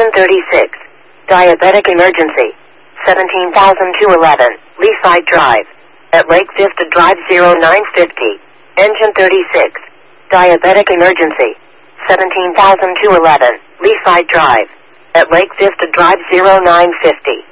Engine 36. Diabetic emergency. 17,211. Leaside Drive. At Lake Vista Drive 0950. Engine 36. Diabetic emergency. 17,211. Leaside Drive. At Lake Vista Drive 0950.